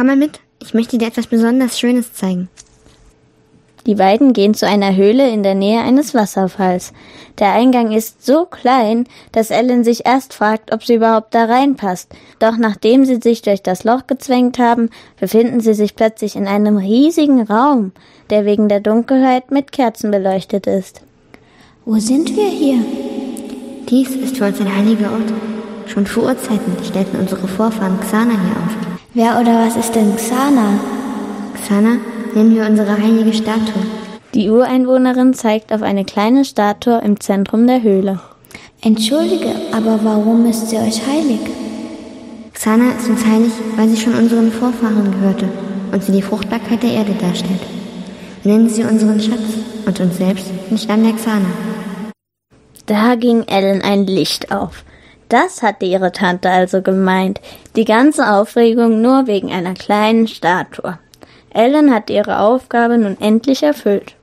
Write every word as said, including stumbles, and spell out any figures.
komm mal mit. Ich möchte dir etwas besonders Schönes zeigen. Die beiden gehen zu einer Höhle in der Nähe eines Wasserfalls. Der Eingang ist so klein, dass Ellen sich erst fragt, ob sie überhaupt da reinpasst. Doch nachdem sie sich durch das Loch gezwängt haben, befinden sie sich plötzlich in einem riesigen Raum, der wegen der Dunkelheit mit Kerzen beleuchtet ist. Wo sind wir hier? Dies ist für uns ein heiliger Ort. Schon vor Urzeiten stellten unsere Vorfahren Xana hier auf. Wer oder was ist denn Xana? Xana nennen wir unsere heilige Statue. Die Ureinwohnerin zeigt auf eine kleine Statue im Zentrum der Höhle. Entschuldige, aber warum ist sie euch heilig? Xana ist uns heilig, weil sie schon unseren Vorfahren gehörte und sie die Fruchtbarkeit der Erde darstellt. Wir nennen sie unseren Schatz und uns selbst den Stamm der Xana. Da ging Ellen ein Licht auf. Das hatte ihre Tante also gemeint. Die ganze Aufregung nur wegen einer kleinen Statue. Ellen hatte ihre Aufgabe nun endlich erfüllt.